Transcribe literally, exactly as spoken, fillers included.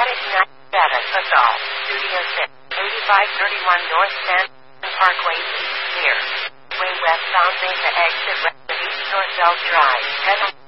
Static ninety-seven, Assault, Studio six, eighty-five thirty-one North San Parkway East, near. Way westbound Mesa exit west of East Northwell Drive, Pedal.